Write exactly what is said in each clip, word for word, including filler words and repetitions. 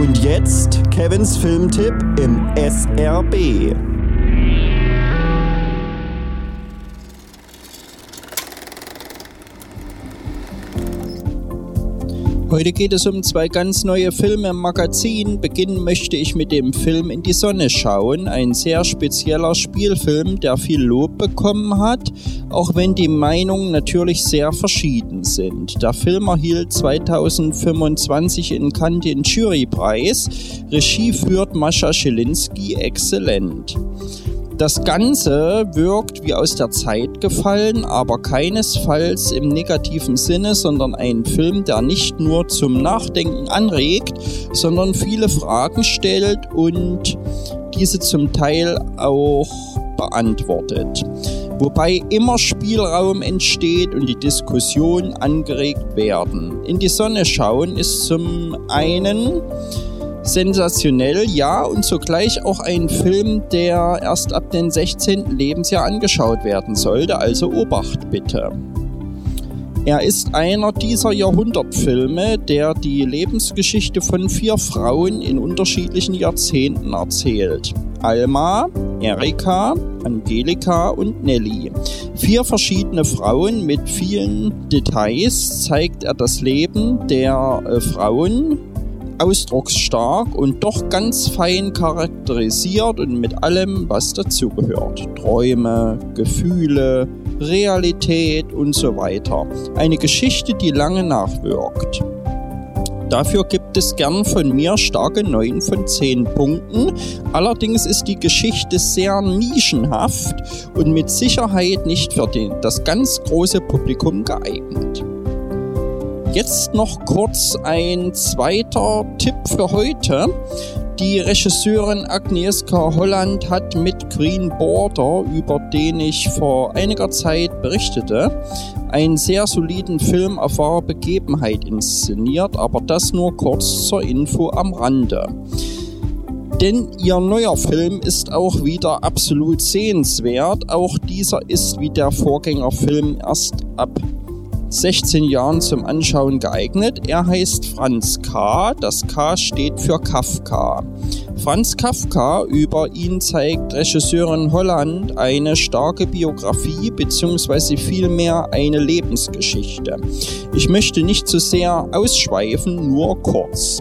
Und jetzt Kevins Filmtipp im S R B. Heute geht es um zwei ganz neue Filme im Magazin. Beginnen möchte ich mit dem Film In die Sonne schauen, ein sehr spezieller Spielfilm, der viel Lob bekommen hat, auch wenn die Meinungen natürlich sehr verschieden sind. Der Film erhielt zweitausendfünfundzwanzig in Cannes den Jurypreis. Regie führt Mascha Schilinski exzellent. Das Ganze wirkt wie aus der Zeit gefallen, aber keinesfalls im negativen Sinne, sondern ein Film, der nicht nur zum Nachdenken anregt, sondern viele Fragen stellt und diese zum Teil auch beantwortet. Wobei immer Spielraum entsteht und die Diskussion angeregt werden. In die Sonne schauen ist zum einen sensationell, ja, und zugleich auch ein Film, der erst ab dem sechzehnten Lebensjahr angeschaut werden sollte, also Obacht bitte. Er ist einer dieser Jahrhundertfilme, der die Lebensgeschichte von vier Frauen in unterschiedlichen Jahrzehnten erzählt. Alma, Erika, Angelika und Nelly. Vier verschiedene Frauen mit vielen Details zeigt er das Leben der äh, Frauen, ausdrucksstark und doch ganz fein charakterisiert und mit allem, was dazugehört. Träume, Gefühle, Realität und so weiter. Eine Geschichte, die lange nachwirkt. Dafür gibt es gern von mir starke neun von zehn Punkten. Allerdings ist die Geschichte sehr nischenhaft und mit Sicherheit nicht für den, das ganz große Publikum geeignet. Jetzt noch kurz ein zweiter Tipp für heute. Die Regisseurin Agnieszka Holland hat mit Green Border, über den ich vor einiger Zeit berichtete, einen sehr soliden Film auf wahre Begebenheit inszeniert, aber das nur kurz zur Info am Rande. Denn ihr neuer Film ist auch wieder absolut sehenswert. Auch dieser ist wie der Vorgängerfilm erst ab sechzehn Jahren zum Anschauen geeignet. Er heißt Franz K. Das K steht für Kafka. Franz Kafka, über ihn zeigt Regisseurin Holland eine starke Biografie bzw. vielmehr eine Lebensgeschichte. Ich möchte nicht zu sehr ausschweifen, nur kurz.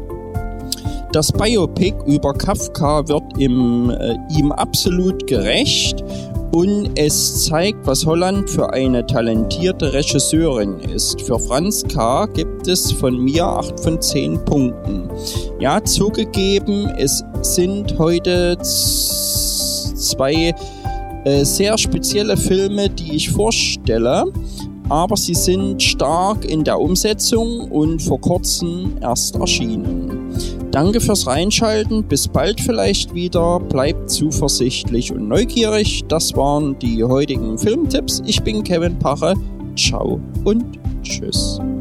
Das Biopic über Kafka wird im, äh, ihm absolut gerecht. Und es zeigt, was Holland für eine talentierte Regisseurin ist. Für Franz K. gibt es von mir acht von zehn Punkten. Ja, zugegeben, es sind heute z- zwei äh, sehr spezielle Filme, die ich vorstelle, aber sie sind stark in der Umsetzung und vor kurzem erst erschienen. Danke fürs Reinschalten, bis bald vielleicht wieder, bleibt zuversichtlich und neugierig. Das waren die heutigen Filmtipps. Ich bin Kevin Pache, ciao und tschüss.